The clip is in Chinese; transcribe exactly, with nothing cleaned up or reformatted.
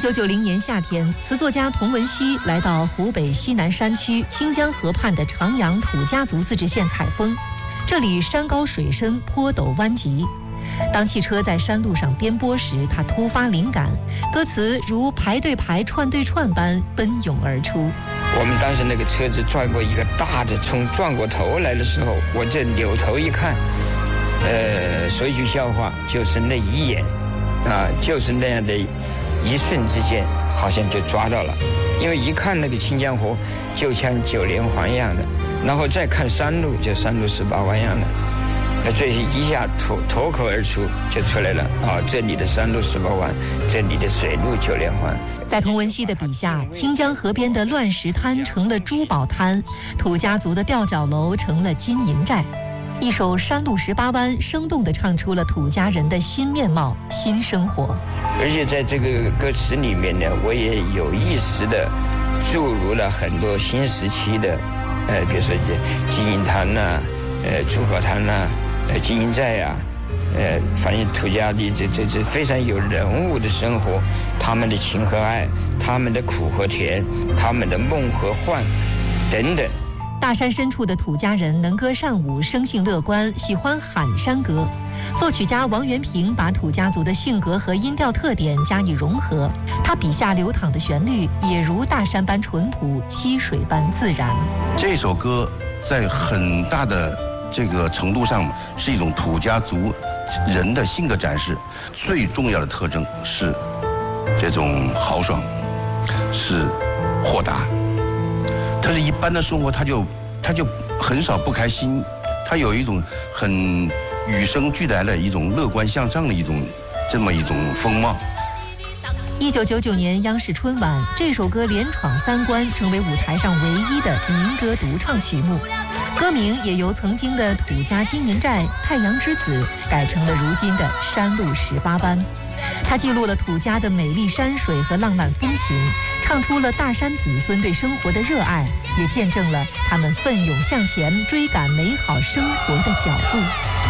九九零年夏天，词作家童文熙来到湖北西南山区清江河畔的长阳土家族自治县采风。这里山高水深，坡陡弯急。当汽车在山路上颠簸时，他突发灵感，歌词如排对排、串对串般奔涌而出。 我们当时那个车子转过一个大的冲，转过头来的时候，我这扭头一看，呃，说一句笑话，就是那一眼，啊，就是那样的一瞬之间，好像就抓到了。因为一看那个清江河，就像九连环一样的，然后再看山路，就山路十八弯一样的。那这一下脱脱口而出就出来了啊！这里的山路十八弯，这里的水路九连环。 在童文熙的笔下，清江河边的乱石滩成了珠宝滩，土家族的吊脚楼成了金银寨。一首《山路十八弯》生动地唱出了土家人的新面貌、新生活。 而且在这个歌词里面呢，我也有意识地注入了很多新时期的，呃，比如说金银滩呐、啊，呃，珠宝滩呐、啊。呃，金银寨呀、啊，呃，反映土家的这这这非常有人物的生活，他们的情和爱，他们的苦和甜，他们的梦和幻，等等。 大山深处的土家人能歌善舞，生性乐观，喜欢喊山歌。作曲家王元平把土家族的性格和音调特点加以融合，他笔下流淌的旋律也如大山般淳朴，溪水般自然。 这首歌在很大的这个程度上是一种土家族人的性格展示，最重要的特征是这种豪爽，是豁达。他是一般的生活，他就他就很少不开心，他有一种很与生俱来的一种乐观向上的一种这么一种风貌。 一九九九年央视春晚，这首歌连闯三关，成为舞台上唯一的民歌独唱曲目。歌名也由曾经的土家金银寨、太阳之子改成了如今的山路十八弯。它记录了土家的美丽山水和浪漫风情，唱出了大山子孙对生活的热爱，也见证了他们奋勇向前追赶美好生活的脚步。